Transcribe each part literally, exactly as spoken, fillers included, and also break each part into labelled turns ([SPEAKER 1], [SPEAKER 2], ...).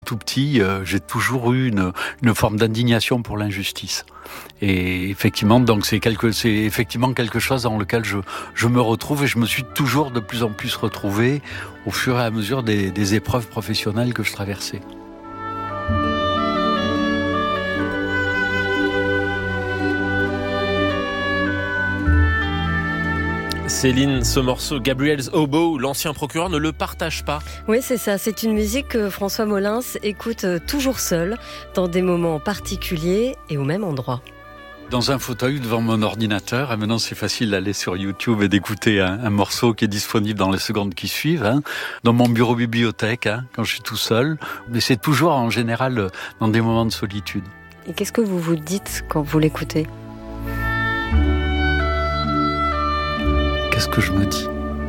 [SPEAKER 1] tout petit, euh, j'ai toujours eu une, une forme d'indignation pour l'injustice. Et effectivement, donc c'est quelque, c'est effectivement quelque chose dans lequel je, je me retrouve et je me suis toujours de plus en plus retrouvé au fur et à mesure des, des épreuves professionnelles que je traversais.
[SPEAKER 2] Céline, ce morceau, Gabriel's Oboe, l'ancien procureur ne le partage pas.
[SPEAKER 3] Oui, c'est ça. C'est une musique que François Molins écoute toujours seul, dans des moments particuliers et au même endroit.
[SPEAKER 1] Dans un fauteuil devant mon ordinateur, et maintenant c'est facile d'aller sur YouTube et d'écouter un, un morceau qui est disponible dans les secondes qui suivent, hein, dans mon bureau bibliothèque, hein, quand je suis tout seul. Mais c'est toujours en général dans des moments de solitude.
[SPEAKER 3] Et qu'est-ce que vous vous dites quand vous l'écoutez ?
[SPEAKER 1] Qu'est-ce que je me dis ?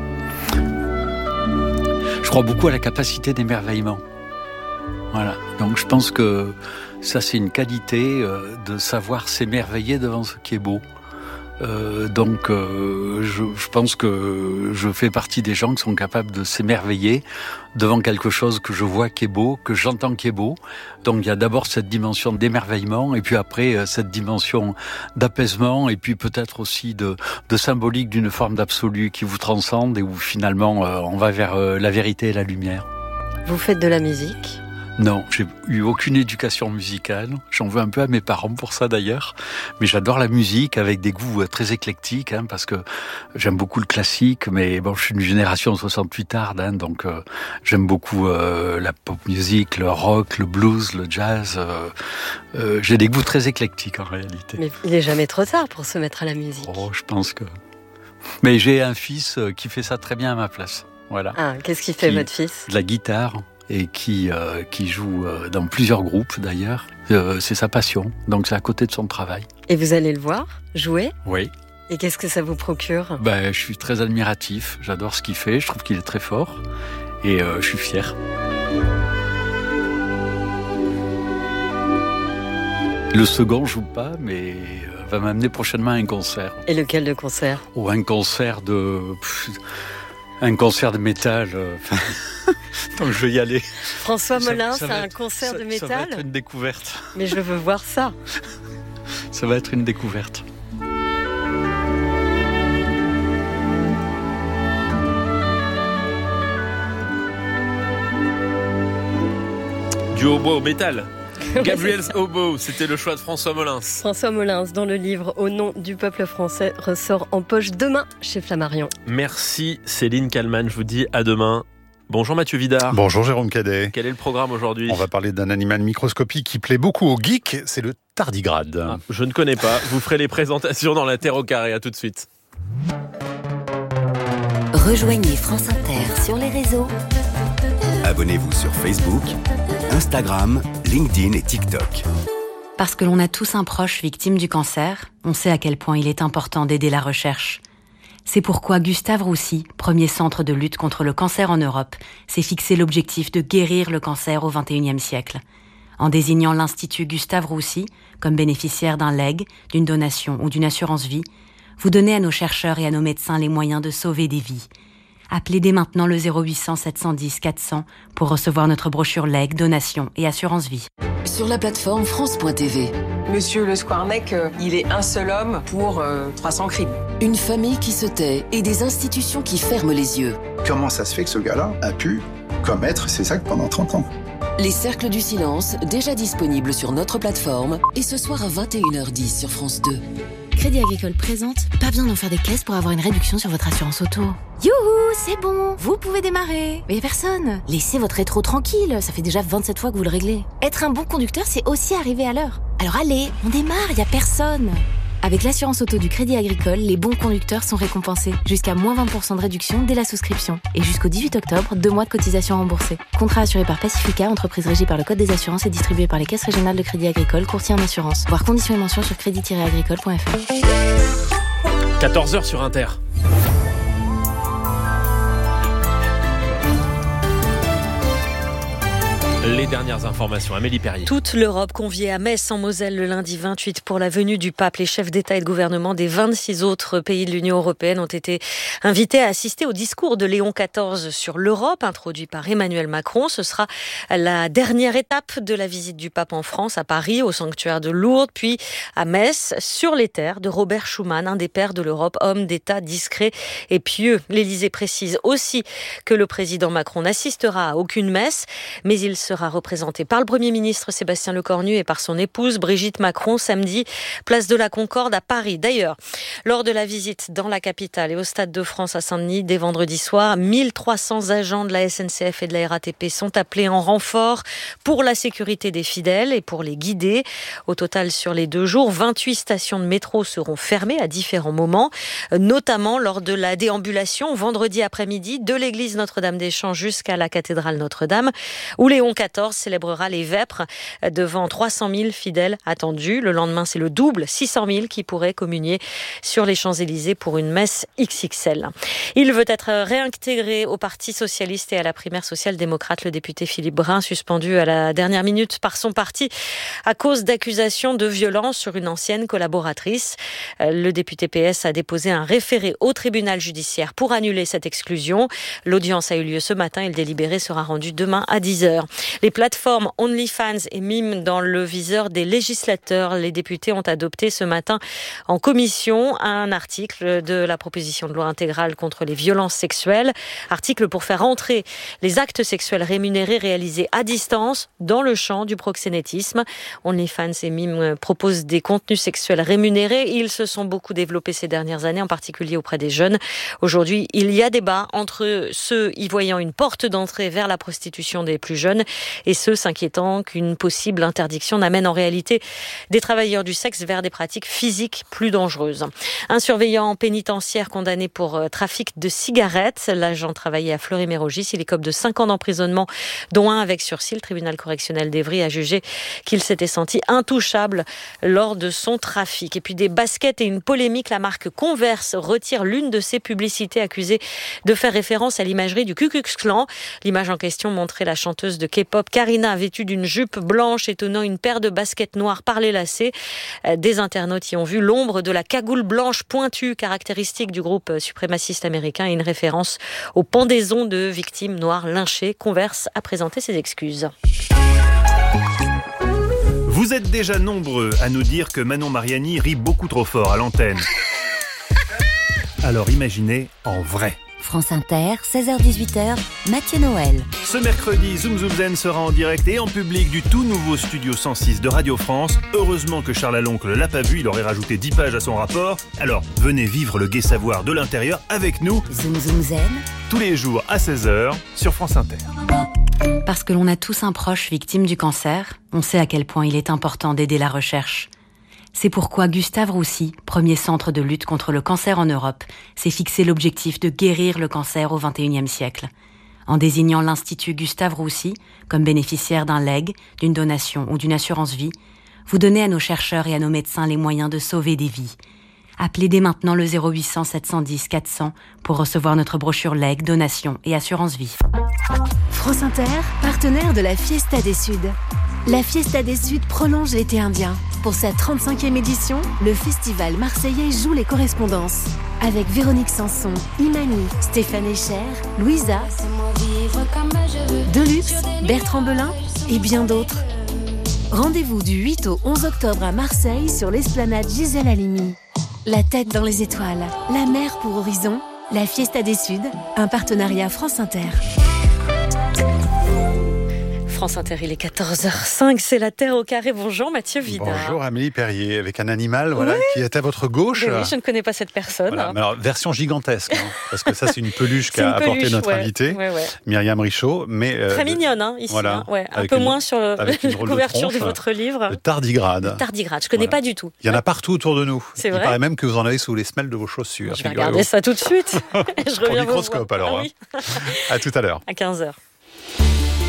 [SPEAKER 1] Je crois beaucoup à la capacité d'émerveillement. Voilà. Donc je pense que ça c'est une qualité euh, de savoir s'émerveiller devant ce qui est beau. Euh, donc euh, je, je pense que je fais partie des gens qui sont capables de s'émerveiller devant quelque chose que je vois qui est beau, que j'entends qui est beau. Donc il y a d'abord cette dimension d'émerveillement et puis après euh, cette dimension d'apaisement et puis peut-être aussi de, de symbolique d'une forme d'absolu qui vous transcende et où finalement euh, on va vers euh, la vérité et la lumière.
[SPEAKER 3] Vous faites de la musique ?
[SPEAKER 1] Non, j'ai eu aucune éducation musicale. J'en veux un peu à mes parents pour ça d'ailleurs. Mais j'adore la musique avec des goûts très éclectiques, hein, parce que j'aime beaucoup le classique. Mais bon, je suis une génération soixante-huit arde, hein, donc euh, j'aime beaucoup euh, la pop music, le rock, le blues, le jazz. Euh, euh, j'ai des goûts très éclectiques en réalité.
[SPEAKER 3] Mais il n'est jamais trop tard pour se mettre à la musique.
[SPEAKER 1] Oh, je pense que... Mais j'ai un fils qui fait ça très bien à ma place. Voilà.
[SPEAKER 3] Ah, qu'est-ce qu'il fait
[SPEAKER 1] qui,
[SPEAKER 3] votre fils ?
[SPEAKER 1] De la guitare. Et qui, euh, qui joue euh, dans plusieurs groupes d'ailleurs. Euh, c'est sa passion, donc c'est à côté de son travail.
[SPEAKER 3] Et vous allez le voir jouer ?
[SPEAKER 1] Oui.
[SPEAKER 3] Et qu'est-ce que ça vous procure ?
[SPEAKER 1] Ben, je suis très admiratif, j'adore ce qu'il fait, je trouve qu'il est très fort et euh, je suis fier. Le second joue pas, mais euh, va m'amener prochainement à un concert.
[SPEAKER 3] Et lequel de concert ?
[SPEAKER 1] Ou un concert de... Pff, un concert de métal... Euh, donc je vais y aller.
[SPEAKER 3] François Molins
[SPEAKER 1] ça, ça
[SPEAKER 3] a un
[SPEAKER 1] être,
[SPEAKER 3] concert
[SPEAKER 1] ça,
[SPEAKER 3] de métal.
[SPEAKER 1] Ça va être une découverte.
[SPEAKER 3] Mais je veux voir ça.
[SPEAKER 1] Ça va être une découverte.
[SPEAKER 2] Du hautbois au métal. Gabriel's Oboe, c'était le choix de François Molins.
[SPEAKER 3] François Molins, dans le livre Au nom du peuple français, ressort en poche demain chez Flammarion.
[SPEAKER 2] Merci Céline Kallmann, je vous dis à demain. Bonjour Mathieu Vidard.
[SPEAKER 4] Bonjour Jérôme Cadet.
[SPEAKER 2] Quel est le programme aujourd'hui ?
[SPEAKER 4] On va parler d'un animal microscopique qui plaît beaucoup aux geeks, c'est le tardigrade.
[SPEAKER 2] Ah, je ne connais pas, vous ferez les présentations dans la Terre au carré, à tout de suite.
[SPEAKER 5] Rejoignez France Inter sur les réseaux.
[SPEAKER 6] Abonnez-vous sur Facebook, Instagram, LinkedIn et TikTok.
[SPEAKER 5] Parce que l'on a tous un proche victime du cancer, on sait à quel point il est important d'aider la recherche. C'est pourquoi Gustave Roussy, premier centre de lutte contre le cancer en Europe, s'est fixé l'objectif de guérir le cancer au vingt et unième siècle. En désignant l'Institut Gustave Roussy comme bénéficiaire d'un legs, d'une donation ou d'une assurance vie, vous donnez à nos chercheurs et à nos médecins les moyens de sauver des vies. Appelez dès maintenant le zéro huit cents sept cent dix quatre cents pour recevoir notre brochure legs, donation et assurance vie.
[SPEAKER 7] Sur la plateforme France point T V.
[SPEAKER 8] Monsieur Le Squarnec, euh, il est un seul homme pour euh, trois cents crimes.
[SPEAKER 7] Une famille qui se tait et des institutions qui ferment les yeux.
[SPEAKER 9] Comment ça se fait que ce gars-là a pu commettre ces actes pendant trente ans ?
[SPEAKER 7] Les Cercles du Silence, déjà disponibles sur notre plateforme, et ce soir à vingt et une heures dix sur France deux.
[SPEAKER 10] Crédit Agricole présente, pas besoin d'en faire des caisses pour avoir une réduction sur votre assurance auto. Youhou, c'est bon, vous pouvez démarrer. Mais y a personne. Laissez votre rétro tranquille, ça fait déjà vingt-sept fois que vous le réglez. Être un bon conducteur, c'est aussi arriver à l'heure. Alors allez, on démarre, y a personne. Avec l'assurance auto du Crédit Agricole, les bons conducteurs sont récompensés. Jusqu'à moins vingt pour cent de réduction dès la souscription. Et jusqu'au dix-huit octobre, deux mois de cotisation remboursée. Contrat assuré par Pacifica, entreprise régie par le Code des assurances et distribué par les caisses régionales de Crédit Agricole, courtier en assurance. Voir conditions et mentions sur crédit tiret agricole point f r.
[SPEAKER 2] quatorze heures sur Inter. Les dernières informations, Amélie Perrier.
[SPEAKER 11] Toute l'Europe conviée à Metz en Moselle le lundi vingt-huit pour la venue du pape. Les chefs d'État et de gouvernement des vingt-six autres pays de l'Union européenne ont été invités à assister au discours de Léon quatorze sur l'Europe, introduit par Emmanuel Macron. Ce sera la dernière étape de la visite du pape en France, à Paris, au sanctuaire de Lourdes, puis à Metz, sur les terres de Robert Schuman, un des pères de l'Europe, homme d'État discret et pieux. L'Élysée précise aussi que le président Macron n'assistera à aucune messe, mais il sera représenté par le Premier ministre Sébastien Lecornu et par son épouse Brigitte Macron samedi, place de la Concorde à Paris. D'ailleurs, lors de la visite dans la capitale et au Stade de France à Saint-Denis dès vendredi soir, mille trois cents agents de la S N C F et de la R A T P sont appelés en renfort pour la sécurité des fidèles et pour les guider. Au total, sur les deux jours, vingt-huit stations de métro seront fermées à différents moments, notamment lors de la déambulation vendredi après-midi de l'église Notre-Dame-des-Champs jusqu'à la cathédrale Notre-Dame, où Léon quatorze célébrera les vêpres devant trois cent mille fidèles attendus. Le lendemain, c'est le double, six cent mille qui pourraient communier sur les Champs-Élysées pour une messe X X L. Il veut être réintégré au Parti socialiste et à la primaire social-démocrate. Le député Philippe Brun, suspendu à la dernière minute par son parti à cause d'accusations de violence sur une ancienne collaboratrice. Le député P S a déposé un référé au tribunal judiciaire pour annuler cette exclusion. L'audience a eu lieu ce matin et le délibéré sera rendu demain à dix heures. Les plateformes OnlyFans et Mime dans le viseur des législateurs. Les députés ont adopté ce matin en commission un article de la proposition de loi intégrale contre les violences sexuelles. Article pour faire entrer les actes sexuels rémunérés réalisés à distance dans le champ du proxénétisme. OnlyFans et Mime proposent des contenus sexuels rémunérés. Ils se sont beaucoup développés ces dernières années, en particulier auprès des jeunes. Aujourd'hui, il y a débat entre ceux y voyant une porte d'entrée vers la prostitution des plus jeunes et ceux s'inquiétant qu'une possible interdiction n'amène en réalité des travailleurs du sexe vers des pratiques physiques plus dangereuses. Un surveillant pénitentiaire condamné pour trafic de cigarettes. L'agent travaillait à Fleury-Mérogis. Il écope de cinq ans d'emprisonnement, dont un avec sursis. Le tribunal correctionnel d'Evry a jugé qu'il s'était senti intouchable lors de son trafic. Et puis des baskets et une polémique. La marque Converse retire l'une de ses publicités accusée de faire référence à l'imagerie du Ku Klux Klan. L'image en question montrait la chanteuse de K-pop Karina vêtue d'une jupe blanche et tenant une paire de baskets noires par les lacets. Des internautes y ont vu l'ombre de la cagoule blanche pointue, caractéristique du groupe suprémaciste américain, et une référence aux pendaisons de victimes noires lynchées. Converse a présenté ses excuses.
[SPEAKER 12] Vous êtes déjà nombreux à nous dire que Manon Mariani rit beaucoup trop fort à l'antenne. Alors imaginez en vrai.
[SPEAKER 13] France Inter, seize heures dix-huit heures, Mathieu Noël.
[SPEAKER 12] Ce mercredi, Zoom Zoom Zen sera en direct et en public du tout nouveau Studio cent six de Radio France. Heureusement que Charles Aloncle l'a pas vu, il aurait rajouté dix pages à son rapport. Alors, venez vivre le gai savoir de l'intérieur avec nous.
[SPEAKER 13] Zoom Zoom Zen.
[SPEAKER 12] Tous les jours à seize heures sur France Inter.
[SPEAKER 5] Parce que l'on a tous un proche victime du cancer, on sait à quel point il est important d'aider la recherche. C'est pourquoi Gustave Roussy, premier centre de lutte contre le cancer en Europe, s'est fixé l'objectif de guérir le cancer au vingt et unième siècle. En désignant l'Institut Gustave Roussy comme bénéficiaire d'un legs, d'une donation ou d'une assurance vie, vous donnez à nos chercheurs et à nos médecins les moyens de sauver des vies. Appelez dès maintenant le zéro huit cents sept cent dix quatre cents pour recevoir notre brochure legs, donation et assurance vie.
[SPEAKER 10] France Inter, partenaire de la Fiesta des Suds. La Fiesta des Suds prolonge l'été indien. Pour sa trente-cinquième édition, le festival marseillais joue les correspondances. Avec Véronique Sanson, Imani, Stéphane Echer, Louisa, Deluxe, Bertrand Belin et bien d'autres. Rendez-vous du huit au onze octobre à Marseille sur l'esplanade Gisèle Halimi. La tête dans les étoiles, la mer pour horizon, la Fiesta des Suds, un partenariat France Inter.
[SPEAKER 11] France Inter, il est quatorze heures cinq, c'est la Terre au carré. Bonjour Mathieu Vidard.
[SPEAKER 4] Bonjour Amélie Perrier, avec un animal voilà,
[SPEAKER 11] oui.
[SPEAKER 4] qui est à votre gauche.
[SPEAKER 11] Oui, je ne connais pas cette personne.
[SPEAKER 4] Voilà,
[SPEAKER 11] hein.
[SPEAKER 4] mais alors, version gigantesque, hein, parce que ça c'est une peluche qu'a
[SPEAKER 11] une peluche,
[SPEAKER 4] apporté notre
[SPEAKER 11] ouais,
[SPEAKER 4] invitée,
[SPEAKER 11] ouais, ouais.
[SPEAKER 4] Myriam Richaud. Mais, euh,
[SPEAKER 11] très mignonne hein, ici,
[SPEAKER 4] voilà,
[SPEAKER 11] hein, ouais, un peu
[SPEAKER 4] une,
[SPEAKER 11] moins sur la couverture de,
[SPEAKER 4] de
[SPEAKER 11] votre livre.
[SPEAKER 4] Le tardigrade.
[SPEAKER 11] Le tardigrade, je ne connais
[SPEAKER 4] voilà.
[SPEAKER 11] pas du tout.
[SPEAKER 4] Il y en a partout autour de nous.
[SPEAKER 11] C'est
[SPEAKER 4] Il
[SPEAKER 11] vrai.
[SPEAKER 4] paraît même que vous en avez sous les semelles de vos chaussures.
[SPEAKER 11] Je vais regarder ça tout de suite. Je reviens
[SPEAKER 4] au microscope alors.
[SPEAKER 11] Ah, oui.
[SPEAKER 4] hein. À tout à l'heure.
[SPEAKER 11] À quinze heures.